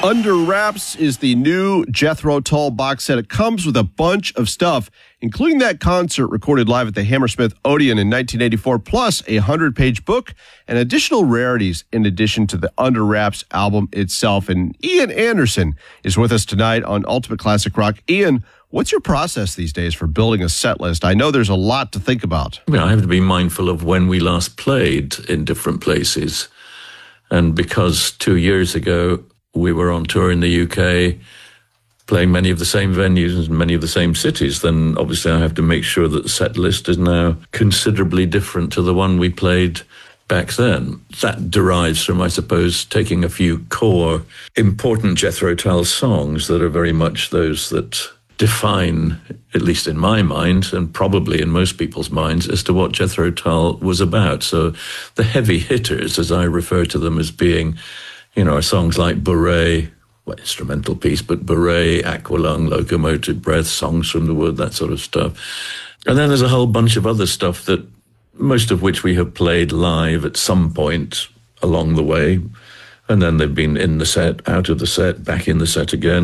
Under Wraps is the new Jethro Tull box set. It comes with a bunch of stuff, including that concert recorded live at the Hammersmith Odeon in 1984, plus a 100-page book and additional rarities in addition to the Under Wraps album itself. And Ian Anderson is with us tonight on Ultimate Classic Rock. Ian, what's your process these days for building a set list? I know there's a lot to think about. I have to be mindful of when we last played in different places. And because 2 years ago, we were on tour in the UK, playing many of the same venues and many of the same cities, then obviously I have to make sure that the set list is now considerably different to the one we played back then. That derives from, I suppose, taking a few core important Jethro Tull songs that are very much those that define, at least in my mind, and probably in most people's minds, as to what Jethro Tull was about. So the heavy hitters, as I refer to them as being, songs like Beret, instrumental piece, but Beret, Aqualung, Locomotive Breath, Songs from the Wood, that sort of stuff. And then there's a whole bunch of other stuff that most of which we have played live at some point along the way. And then they've been in the set, out of the set, back in the set again.